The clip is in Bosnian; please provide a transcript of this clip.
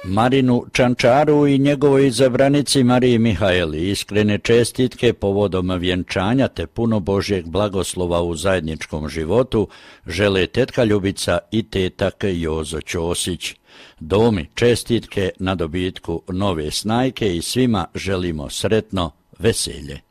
Marinu Čančaru i njegovoj izabranici Mariji Mihajli iskrene čestitke povodom vjenčanja te puno Božjeg blagoslova u zajedničkom životu žele tetka Ljubica i tetak Jozo Ćosić. Domi čestitke na dobitku nove snajke i svima želimo sretno veselje.